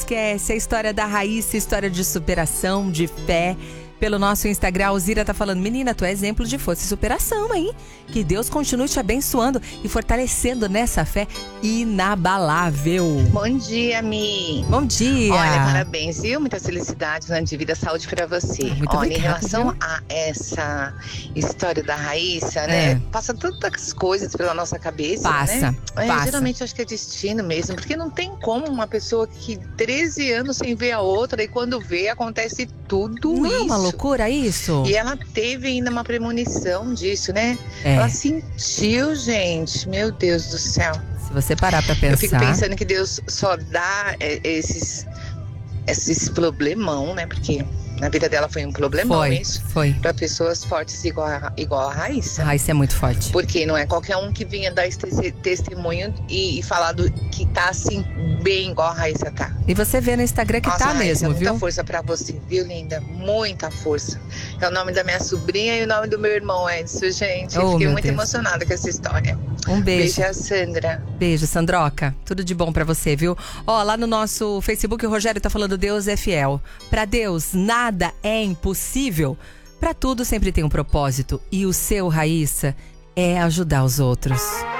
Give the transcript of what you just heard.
esquece. A história da Raíssa, história de superação, de fé. Pelo nosso Instagram, a Alzira tá falando: menina, tu é exemplo de força e superação, hein? Que Deus continue te abençoando e fortalecendo nessa fé inabalável. Bom dia, Mi. Bom dia. Olha, parabéns, viu? Muitas felicidades, ano de vida, saúde pra você. Muito Olha, obrigada, em relação viu? a essa história da Raíssa, né? Passa tantas coisas pela nossa cabeça, Passa, né? passa. Geralmente acho que é destino mesmo, porque não tem como uma pessoa que 13 anos sem ver a outra e quando vê acontece tudo Não isso. é uma loucura isso? E ela teve ainda uma premonição disso, né? É. Ela sentiu, gente. Meu Deus do céu. Se você parar pra pensar... Eu fico pensando que Deus só dá esses problemão, né? Porque na vida dela foi um problemão isso. Foi. Para pessoas fortes igual a Raíssa. A Raíssa é muito forte. Porque não é qualquer um que vinha dar esse testemunho e falar que tá assim, bem igual a Raíssa tá. E você vê no Instagram que Nossa, tá Raíssa, mesmo, muita viu? força pra você, viu, linda? Muita força. É o nome da minha sobrinha e o nome do meu irmão, Edson, gente. Eu fiquei muito emocionada com essa história. Um beijo. Beijo a Sandra. Beijo, Sandroca. Tudo de bom pra você, viu? Ó, lá no nosso Facebook, o Rogério tá falando: Deus é fiel. Pra Deus, nada é impossível. Pra tudo sempre tem um propósito. E o seu, Raíssa, é ajudar os outros.